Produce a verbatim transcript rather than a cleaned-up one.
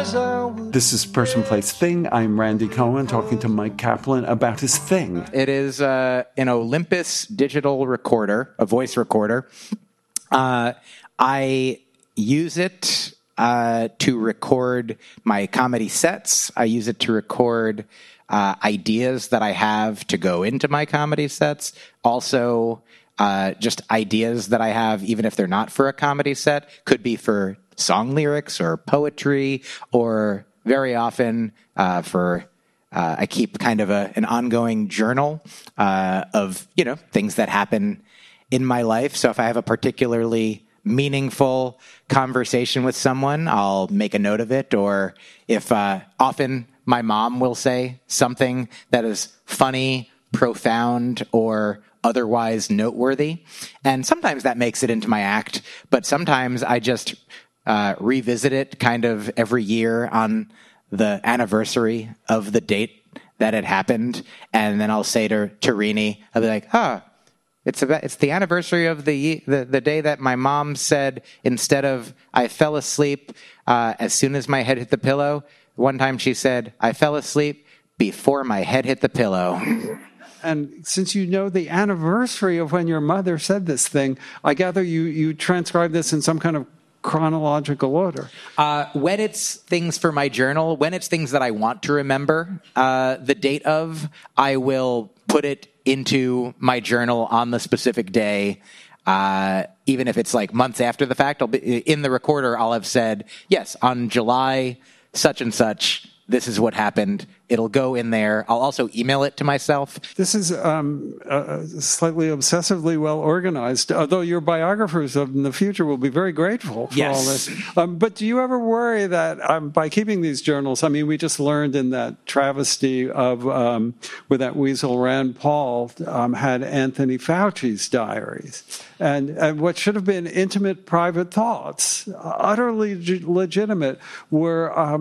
This is Person Place Thing. I'm Randy Cohen talking to Mike Kaplan about his thing. It is uh, an Olympus digital recorder, a voice recorder. Uh, I use it uh, to record my comedy sets. I use it to record uh, ideas that I have to go into my comedy sets. Also, uh, just ideas that I have, even if they're not for a comedy set, could be for song lyrics or poetry, or very often uh, for uh, I keep kind of a, an ongoing journal uh, of, you know, things that happen in my life. So if I have a particularly meaningful conversation with someone, I'll make a note of it. Or if uh, often my mom will say something that is funny, profound, or otherwise noteworthy. And sometimes that makes it into my act, but sometimes I just uh, revisit it kind of every year on the anniversary of the date that it happened. And then I'll say to, to Rini, I'll be like, huh, it's about, it's the anniversary of the, the, the day that my mom said, instead of I fell asleep uh, as soon as my head hit the pillow, one time she said, I fell asleep before my head hit the pillow. And since you know the anniversary of when your mother said this thing, I gather you, you transcribe this in some kind of chronological order. Uh, when it's things for my journal, when it's things that I want to remember uh, the date of, I will put it into my journal on the specific day. Uh, even if it's like months after the fact, I'll be in the recorder. I'll have said, yes, on July such and such, this is what happened. It'll go in there. I'll also email it to myself. This is um, uh, slightly obsessively well organized, although your biographers in the future will be very grateful for yes. all this. Um, but do you ever worry that um, by keeping these journals, I mean, we just learned in that travesty of um, where that weasel Rand Paul um, had Anthony Fauci's diaries. And, and what should have been intimate private thoughts, utterly legitimate, were... Um,